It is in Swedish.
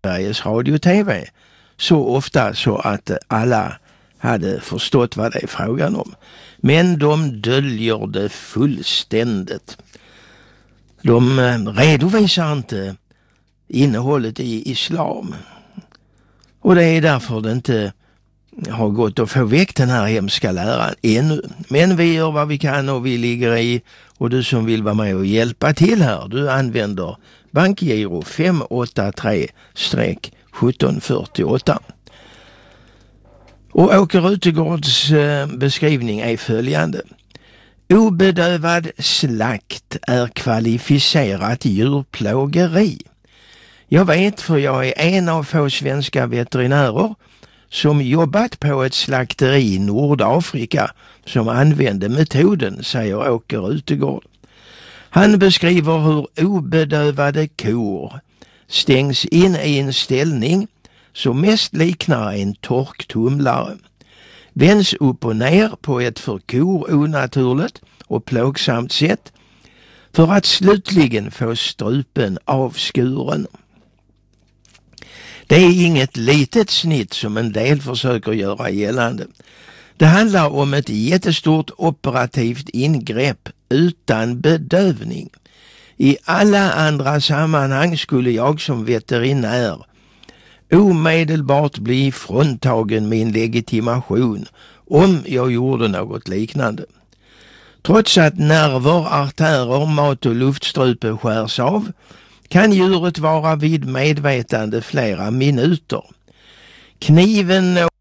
Sveriges Radio och TV så ofta så att alla hade förstått vad det är frågan om. Men de döljer det fullständigt. De redovisar inte innehållet i islam. Och det är därför det inte har gått att få väck den här hemska läran ännu. Men vi gör vad vi kan och vi ligger i. Och du som vill vara med och hjälpa till här, du använder bankgiro 583-1748. Och Åke Rutegårds beskrivning är följande. Obedövad slakt är kvalificerat djurplågeri. Jag vet, för jag är en av få svenska veterinärer som jobbat på ett slakteri i Nordafrika som använde metoden, säger Åke Rutegård. Han beskriver hur obedövade kor stängs in i en ställning som mest liknar en torktumlare, vänds upp och ner på ett för kor onaturligt och plågsamt sätt för att slutligen få strupen avskuren. Det är inget litet snitt som en del försöker göra gällande. Det handlar om ett jättestort operativt ingrepp utan bedövning. I alla andra sammanhang skulle jag som veterinär omedelbart bli fråntagen min legitimation om jag gjorde något liknande. Trots att nerver, artärer, mat- och luftstrupe skärs av kan djuret vara vid medvetande flera minuter. Kniven